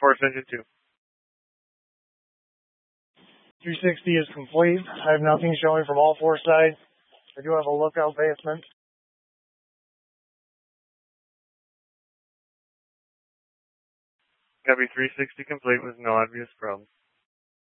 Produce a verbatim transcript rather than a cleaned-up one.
Force engine two. three sixty is complete. I have nothing showing from all four sides. I do have a lookout basement. Copy three sixty complete with no obvious problems.